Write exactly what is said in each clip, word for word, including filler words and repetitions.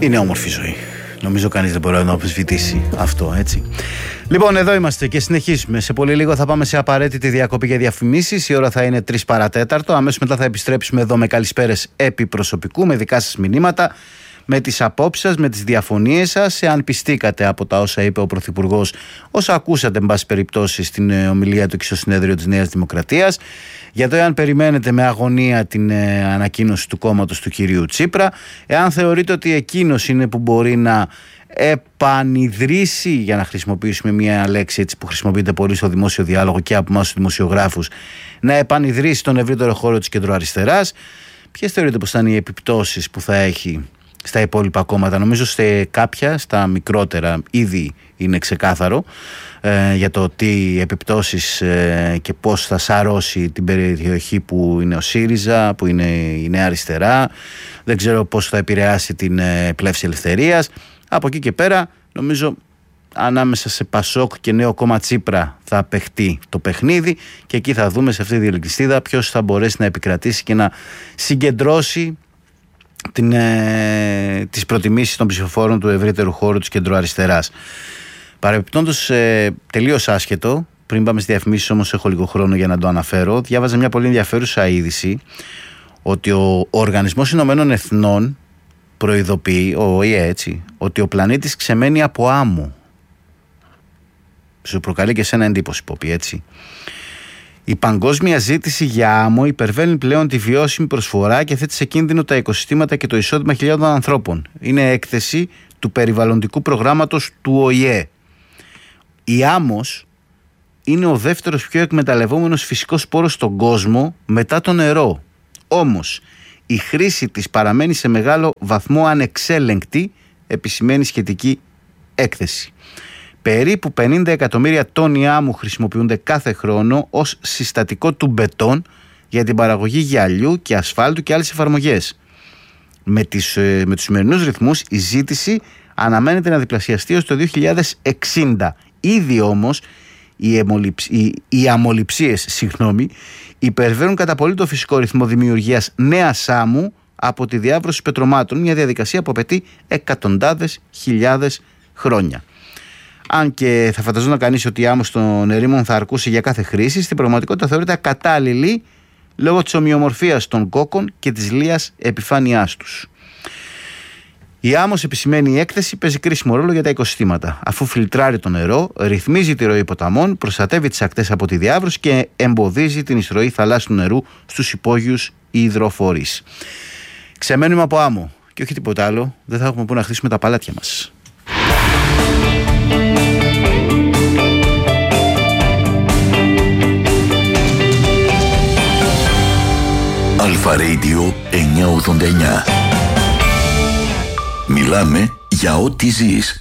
Είναι όμορφη ζωή. Νομίζω κανείς δεν μπορεί να αμφισβητήσει αυτό, έτσι. Λοιπόν, εδώ είμαστε και συνεχίζουμε. Σε πολύ λίγο θα πάμε σε απαραίτητη διακοπή για διαφημίσεις. Η ώρα θα είναι τρεις παρατέταρτο. Αμέσως μετά θα επιστρέψουμε εδώ με καλησπέρες επί προσωπικού, με δικά σας μηνύματα, με τις απόψεις σας, με τις διαφωνίες σας. Εάν πιστήκατε από τα όσα είπε ο Πρωθυπουργός, όσα ακούσατε, εν πάση περιπτώσει, στην ομιλία του και στο συνέδριο της Νέας Δημοκρατίας, για το εάν περιμένετε με αγωνία την ε, ανακοίνωση του κόμματος του κυρίου Τσίπρα, εάν θεωρείτε ότι εκείνος είναι που μπορεί να επανειδρύσει, για να χρησιμοποιήσουμε μια λέξη έτσι που χρησιμοποιείται πολύ στο δημόσιο διάλογο και από εμάς τους δημοσιογράφους, να επανειδρύσει τον ευρύτερο χώρο της κεντροαριστεράς. Ποιες θεωρείτε πως θα είναι οι επιπτώσεις που θα έχει στα υπόλοιπα κόμματα? Νομίζω σε κάποια, στα μικρότερα, ήδη είναι ξεκάθαρο ε, για το τι επιπτώσεις ε, και πώς θα σαρώσει την περιοχή που είναι ο ΣΥΡΙΖΑ, που είναι η Νέα Αριστερά. Δεν ξέρω πώς θα επηρεάσει την ε, Πλεύση Ελευθερίας. Από εκεί και πέρα, νομίζω ανάμεσα σε Πασόκ και Νέο Κόμμα Τσίπρα θα παιχτεί το παιχνίδι και εκεί θα δούμε σε αυτή τη διελκυστίδα ποιος θα μπορέσει να επικρατήσει και να συγκεντρώσει την, ε, τις προτιμήσεις των ψηφοφόρων του ευρύτερου χώρου της κεντροαριστεράς. Παρεμπιπτόντως, ε, τελείως άσχετο, πριν πάμε στις διαφημίσεις όμως έχω λίγο χρόνο για να το αναφέρω, διάβαζα μια πολύ ενδιαφέρουσα είδηση ότι ο Οργανισμός Ηνωμένων Εθνών προειδοποιεί, ο ΟΗΕ έτσι, ότι ο πλανήτης ξεμένει από άμμο. Σου προκαλεί και σένα εντύπωση, Πόπη, έτσι. Η παγκόσμια ζήτηση για άμμο υπερβαίνει πλέον τη βιώσιμη προσφορά και θέτει σε κίνδυνο τα οικοσυστήματα και το εισόδημα χιλιάδων ανθρώπων. Είναι έκθεση του περιβαλλοντικού προγράμματος του ΟΗΕ. Η άμμος είναι ο δεύτερος πιο εκμεταλλευόμενος φυσικός πόρος στον κόσμο μετά το νερό. Όμως, η χρήση της παραμένει σε μεγάλο βαθμό ανεξέλεγκτη, επισημαίνει σχετική έκθεση. Περίπου πενήντα εκατομμύρια τόνοι άμμου χρησιμοποιούνται κάθε χρόνο ως συστατικό του μπετόν για την παραγωγή γυαλιού και ασφάλτου και άλλες εφαρμογές. Με, τις, με τους σημερινούς ρυθμούς η ζήτηση αναμένεται να διπλασιαστεί ως το δύο χιλιάδες εξήντα. Ήδη όμως οι, αιμοληψ, οι, οι αμμοληψίες συγγνώμη, υπερβαίνουν κατά πολύ το φυσικό ρυθμό δημιουργίας νέας άμμου από τη διάβρωση πετρωμάτων, μια διαδικασία που απαιτεί εκατοντάδες χιλιάδες χρόνια. Αν και θα φανταζόταν κανείς ότι η άμμος των ερήμων θα αρκούσε για κάθε χρήση, στην πραγματικότητα θεωρείται ακατάλληλη λόγω της ομοιομορφίας των κόκκων και της λίας επιφάνειάς τους. Η άμμος, επισημαίνει η έκθεση, παίζει κρίσιμο ρόλο για τα οικοσυστήματα, αφού φιλτράρει το νερό, ρυθμίζει τη ροή ποταμών, προστατεύει τις ακτές από τη διάβρωση και εμποδίζει την εισρωή θαλάσσιου νερού στους υπόγειους υδροφορείς. Ξεμένουμε από άμμο και όχι τίποτα άλλο, δεν θα έχουμε πού να χτίσουμε τα παλάτια μας. Αλφα Radio εννιακόσια ογδόντα εννιά. Μιλάμε για ό,τι ζεις.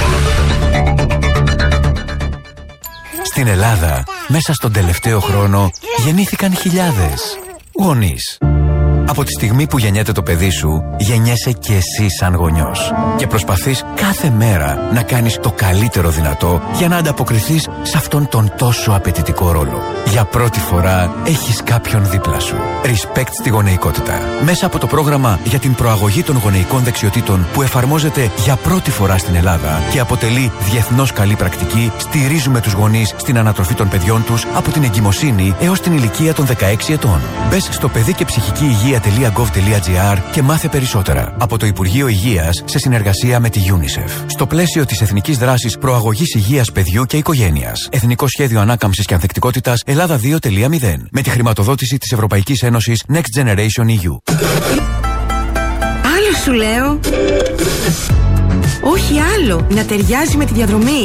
Στην Ελλάδα, μέσα στον τελευταίο χρόνο, γεννήθηκαν χιλιάδες γονείς. Από τη στιγμή που γεννιέται το παιδί σου, γεννιέσαι και εσύ σαν γονιός. Και προσπαθείς κάθε μέρα να κάνεις το καλύτερο δυνατό για να ανταποκριθείς σε αυτόν τον τόσο απαιτητικό ρόλο. Για πρώτη φορά έχεις κάποιον δίπλα σου. Respect στη γονεϊκότητα. Μέσα από το πρόγραμμα για την προαγωγή των γονεϊκών δεξιοτήτων που εφαρμόζεται για πρώτη φορά στην Ελλάδα και αποτελεί διεθνώς καλή πρακτική, στηρίζουμε τους γονείς στην ανατροφή των παιδιών τους από την εγκυμοσύνη έως την ηλικία των δεκαέξι ετών. Μπες στο παιδί και ψυχική υγεία τελεία gov τελεία gr και μάθε περισσότερα. Από το Υπουργείο Υγείας σε συνεργασία με τη UNICEF. Στο πλαίσιο της Εθνικής Δράσης Προαγωγής Υγείας Παιδιού και Οικογένειας. Εθνικό Σχέδιο Ανάκαμψης και Ανθεκτικότητας Ελλάδα δύο τελεία μηδέν. Με τη χρηματοδότηση της Ευρωπαϊκής Ένωσης Next Generation ι γιου. Άλλο σου λέω. Όχι άλλο. Να ταιριάζει με τη διαδρομή.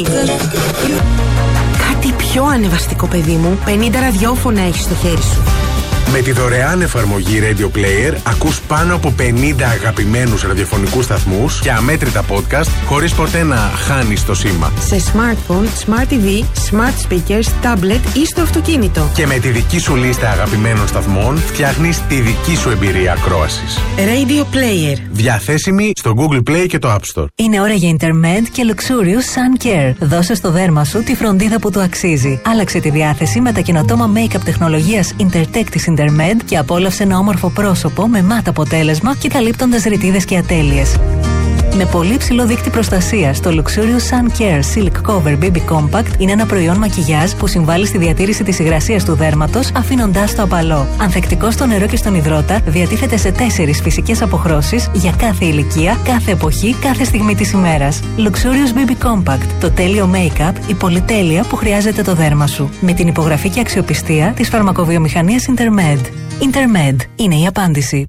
Κάτι πιο ανεβαστικό, παιδί μου. πενήντα ραδιόφωνα έχεις στο χέρι σου. Με τη δωρεάν εφαρμογή Radio Player ακούς πάνω από πενήντα αγαπημένους ραδιοφωνικούς σταθμούς και αμέτρητα podcast χωρίς ποτέ να χάνεις το σήμα. Σε smartphone, smart τι βι, smart speakers, tablet ή στο αυτοκίνητο. Και με τη δική σου λίστα αγαπημένων σταθμών φτιάχνεις τη δική σου εμπειρία ακρόασης. Radio Player. Διαθέσιμη στο Google Play και το App Store. Είναι ώρα για Intermed και Luxurious Sun Care. Δώσε στο δέρμα σου τη φροντίδα που του αξίζει. Άλλαξε τη διάθεση με τα καινοτόμα make-up τεχνολογίας Intertech της Intermed και απόλαυσε ένα όμορφο πρόσωπο με μάτ αποτέλεσμα και καλύπτοντας ρητίδες και ατέλειες. Με πολύ ψηλό δείκτη προστασίας, το Luxurious Sun Care Silk Cover μπέιμπι Compact είναι ένα προϊόν μακιγιάζ που συμβάλλει στη διατήρηση της υγρασίας του δέρματος, αφήνοντάς το απαλό. Ανθεκτικό στο νερό και στον υδρότα, διατίθεται σε τέσσερις φυσικές αποχρώσεις για κάθε ηλικία, κάθε εποχή, κάθε στιγμή της ημέρας. Luxurious μπέιμπι Compact, το τέλειο make-up, η πολυτέλεια που χρειάζεται το δέρμα σου. Με την υπογραφή και αξιοπιστία της φαρμακοβιομηχανίας Intermed. Intermed είναι η απάντηση.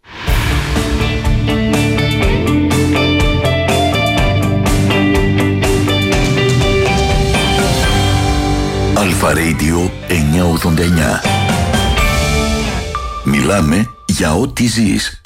Αλφα Radio εννιακόσια ογδόντα εννιά. Μιλάμε για ό,τι ζεις.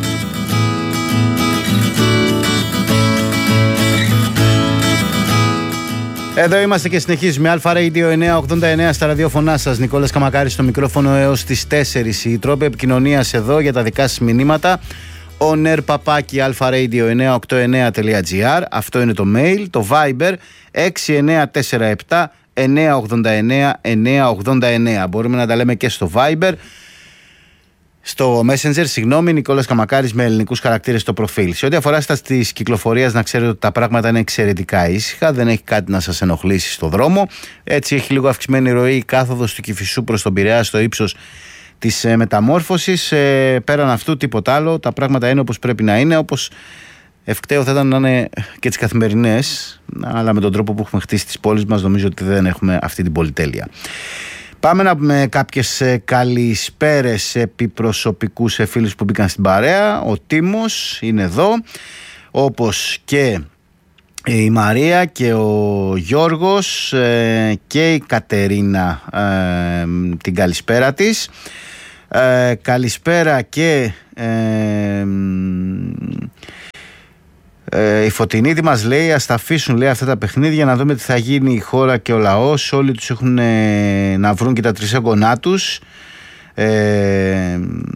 Εδώ είμαστε και συνεχίζουμε. Αλφα Radio εννιακόσια ογδόντα εννιά στα ραδιόφωνά σας. Νικόλας Καμακάρης στο μικρόφωνο έως τις τέσσερις. Οι τρόποι επικοινωνίας εδώ για τα δικά σας μηνύματα. On air παπάκι αλφα-radio εννιακόσια ογδόντα εννιά τελεία τζι άρ. Αυτό είναι το mail. Το Viber έξι εννιά τέσσερα επτά εννιακόσια ογδόντα εννιά εννιακόσια ογδόντα εννιά. Μπορούμε να τα λέμε και στο Viber. Στο Messenger, συγγνώμη, Νικόλας Καμακάρης με ελληνικούς χαρακτήρες στο προφίλ. Σε ό,τι αφορά στα της κυκλοφορίας, να ξέρετε ότι τα πράγματα είναι εξαιρετικά ήσυχα, δεν έχει κάτι να σας ενοχλήσει στο δρόμο. Έτσι, έχει λίγο αυξημένη ροή η κάθοδος του Κηφισού προς τον Πειραιά στο ύψος της ε, μεταμόρφωσης. Ε, πέραν αυτού, τίποτα άλλο. Τα πράγματα είναι όπως πρέπει να είναι, όπως ευκταίο θα ήταν να είναι και τις καθημερινές, αλλά με τον τρόπο που έχουμε χτίσει τις πόλεις μας, νομίζω ότι δεν έχουμε αυτή την πολυτέλεια. Πάμε να πούμε κάποιες καλησπέρες επί προσωπικούς σε φίλους που μπήκαν στην παρέα. Ο Τίμος είναι εδώ, όπως και η Μαρία και ο Γιώργος και η Κατερίνα, την καλησπέρα της. Καλησπέρα και Ε, η Φωτεινίδη μας λέει, ας τα αφήσουν, λέει, αυτά τα παιχνίδια, να δούμε τι θα γίνει η χώρα και ο λαός. Όλοι τους έχουν ε, να βρουν και τα τρισέγγονά τους. Ε,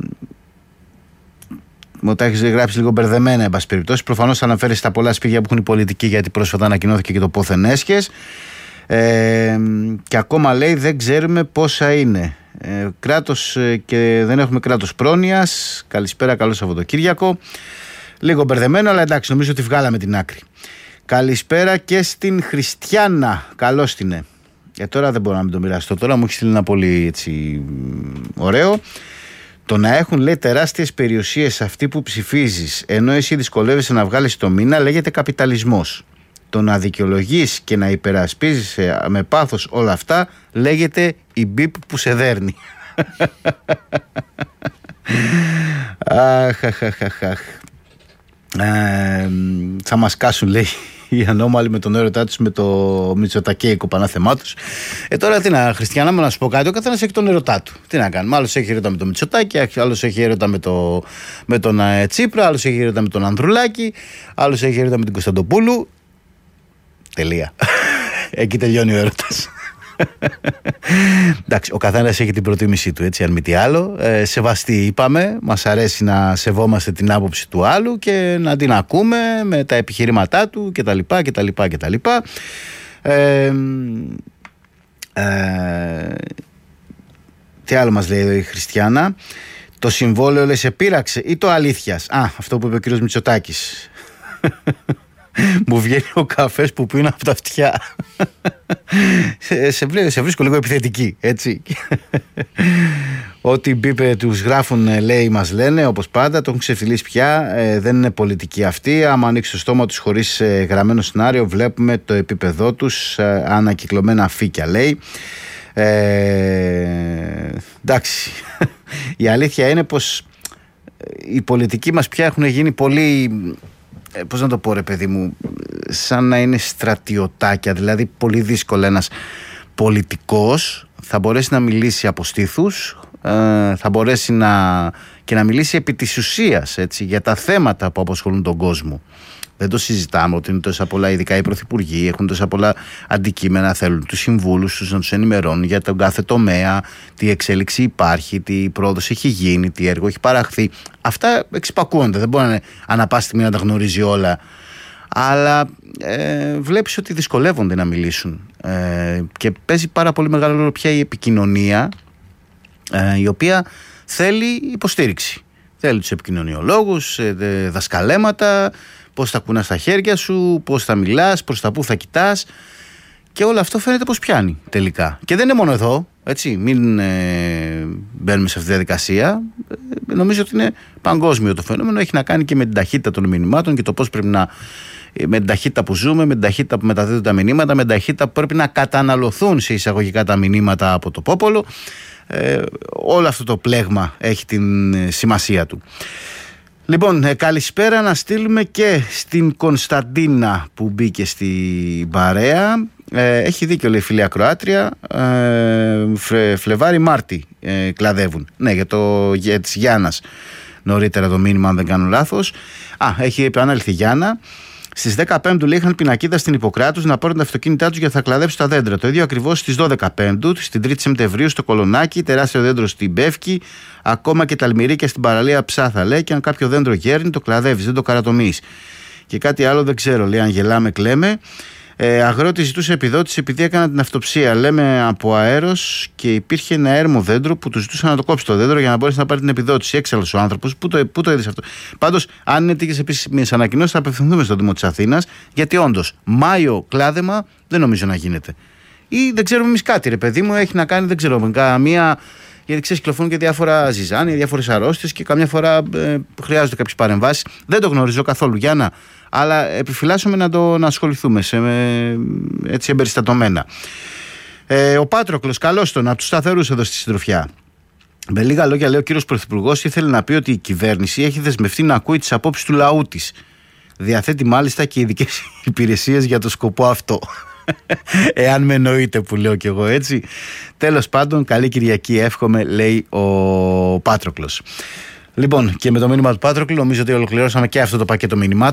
μου τα έχεις γράψει λίγο μπερδεμένα, εν πάση περιπτώσει. Προφανώς αναφέρει στα πολλά σπίτια που έχουν οι πολιτικοί, γιατί πρόσφατα ανακοινώθηκε και το πόθεν έσχες. Ε, και ακόμα λέει δεν ξέρουμε πόσα είναι. Ε, κράτος ε, και δεν έχουμε κράτος πρόνοιας. Καλησπέρα, καλό Σαββατοκύριακο. Λίγο μπερδεμένο, αλλά εντάξει, νομίζω ότι βγάλαμε την άκρη. Καλησπέρα και στην Χριστιάνα. Καλώς την είναι. Ε, τώρα δεν μπορώ να μην το μοιραστώ. Τώρα μου έχει στείλει ένα πολύ έτσι ωραίο. Το να έχουν, λέει, τεράστιες περιουσίες αυτοί που ψηφίζεις, ενώ εσύ δυσκολεύεσαι να βγάλεις το μήνα, λέγεται καπιταλισμός. Το να δικαιολογείς και να υπερασπίζεις με πάθος όλα αυτά, λέγεται η μπιπ που σε δέρνει. Αχ, αχ, αχ, αχ. Ε, θα μας κάσουν, λέει, οι ανώμαλοι με τον έρωτά τους με το Μητσοτακέικο πανάθεμά τους. Ε, τώρα τι να, Χριστιανά μου, να σου πω κάτι, ο καθένας έχει τον έρωτά του. Τι να κάνουμε, άλλος έχει έρωτα με το Μητσοτάκη, άλλος έχει έρωτα με, το, με τον ε, Τσίπρα, άλλος έχει έρωτα με τον Ανδρουλάκη, άλλος έχει έρωτα με την Κωνσταντοπούλου. Τελεία. Εκεί τελειώνει ο έρωτας. Εντάξει, ο καθένας έχει την προτίμησή του, έτσι, αν μη τι άλλο. Ε, σεβαστή είπαμε, μας αρέσει να σεβόμαστε την άποψη του άλλου και να την ακούμε με τα επιχειρήματά του κτλ. κτλ, κτλ. Ε, ε, τι άλλο μας λέει εδώ η Χριστιάνα? Το συμβόλαιο, λέει, σε πείραξε ή το αλήθειας? Α, αυτό που είπε ο κύριος Μητσοτάκης. Μου βγαίνει ο καφές που πίνω από τα αυτιά. σε, σε, σε βρίσκω λίγο επιθετική, έτσι. Ό,τι μπίπε τους γράφουν, λέει, μας λένε, όπως πάντα, το έχουν ξεφυλίσει πια. Ε, δεν είναι πολιτική αυτή. Άμα ανοίξει το στόμα τους χωρίς ε, γραμμένο σενάριο, βλέπουμε το επίπεδό τους, ε, ανακυκλωμένα φύκια, λέει. Ε, εντάξει. Η αλήθεια είναι πως οι πολιτικοί μας πια έχουν γίνει πολύ... Πώς να το πω, ρε παιδί μου, σαν να είναι στρατιωτάκια. Δηλαδή πολύ δύσκολα ένας πολιτικός θα μπορέσει να μιλήσει από στήθους, ε, θα μπορέσει να, και να μιλήσει επί της ουσίας, έτσι, για τα θέματα που απασχολούν τον κόσμο. Δεν το συζητάμε ότι είναι τόσα πολλά, ειδικά οι πρωθυπουργοί έχουν τόσα πολλά αντικείμενα, θέλουν τους συμβούλους τους να τους ενημερώνουν για τον κάθε τομέα, τι εξέλιξη υπάρχει, τι πρόοδος έχει γίνει, τι έργο έχει παραχθεί. Αυτά εξυπακούονται, δεν μπορεί να ανά πάση στιγμή να τα γνωρίζει όλα. Αλλά ε, βλέπεις ότι δυσκολεύονται να μιλήσουν. Ε, και παίζει πάρα πολύ μεγάλο ρόλο πια η επικοινωνία, ε, η οποία θέλει υποστήριξη. Θέλει τους επικοινωνιολόγους, δασκαλέματα, πώς θα κουνάς τα χέρια σου, πώς θα μιλάς, προς τα πού θα κοιτάς. Και όλο αυτό φαίνεται πως πιάνει τελικά. Και δεν είναι μόνο εδώ, έτσι, μην ε, μπαίνουμε σε αυτή τη διαδικασία. Ε, νομίζω ότι είναι παγκόσμιο το φαινόμενο. Έχει να κάνει και με την ταχύτητα των μηνυμάτων και το πώς πρέπει να. Με την ταχύτητα που ζούμε, με την ταχύτητα που μεταδίδουν τα μηνύματα, με την ταχύτητα που πρέπει να καταναλωθούν σε εισαγωγικά τα μηνύματα από το πόπολο. Ε, όλο αυτό το πλέγμα έχει την ε, σημασία του. Λοιπόν, ε, καλησπέρα να στείλουμε και στην Κωνσταντίνα που μπήκε στην παρέα. Ε, έχει δίκιο, λέει η φίλη Ακροάτρια. Ε, Φλε, Φλεβάρι Μάρτι ε, κλαδεύουν. Ναι, για, το, για της Γιάννας νωρίτερα το μήνυμα, αν δεν κάνω λάθος. Α, έχει επανέλθει η Γιάννα. Στις δεκαπέντε λέει είχαν πινακίδα στην Ιπποκράτους να πάρουν τα αυτοκίνητά τους για να θα κλαδέψουν τα δέντρα. Το ίδιο ακριβώς στις δώδεκα Πέμπτου, στην τρίτη Σεπτεμβρίου στο Κολονάκι, τεράστιο δέντρο στην Πεύκη, ακόμα και τα αλμυρίκια στην παραλία Ψάθα. Λέει και αν κάποιο δέντρο γέρνει, το κλαδεύεις, δεν το καρατομείς. Και κάτι άλλο δεν ξέρω, λέει αν γελάμε, κλαίμε. Ε, αγρότη ζητούσε επιδότηση επειδή έκανα την αυτοψία. Λέμε από αέρος και υπήρχε ένα έρμο δέντρο που του ζητούσαν να το κόψει το δέντρο για να μπορέσει να πάρει την επιδότηση. Έξαλλος ο άνθρωπος. Πού το, πού το είδες αυτό? Πάντως, αν είναι τέτοιες επίσημες ανακοινώσεις, θα απευθυνθούμε στο Δήμο της Αθήνας, γιατί όντως Μάιο κλάδεμα δεν νομίζω να γίνεται. Ή δεν ξέρουμε εμείς κάτι, ρε παιδί μου, έχει να κάνει, δεν ξέρω, με καμία. Γιατί ξέρεις, κυκλοφορούν και διάφορα ζυζάνια, διάφορες αρρώστιες και καμιά φορά ε, χρειάζονται κάποιες παρεμβάσεις. Δεν το γνωρίζω καθόλου, Γιάννα, αλλά επιφυλάσσομαι να το να ασχοληθούμε σε, με, έτσι εμπεριστατωμένα. Ε, ο Πάτροκλος, καλώς τον, από τους σταθερούς εδώ στη συντροφιά. Με λίγα λόγια, λέει ο κύριος Πρωθυπουργός, ήθελε να πει ότι η κυβέρνηση έχει δεσμευτεί να ακούει τις απόψεις του λαού της. Διαθέτει μάλιστα και ειδικές υπηρεσίες για το σκοπό αυτό. Εάν με εννοείτε που λέω κι εγώ, έτσι. Τέλος πάντων, καλή Κυριακή εύχομαι, λέει ο Πάτροκλος. Λοιπόν, και με το μήνυμα του Πάτροκλου νομίζω ότι ολοκληρώσαμε και αυτό το πακέτο μηνυμάτων.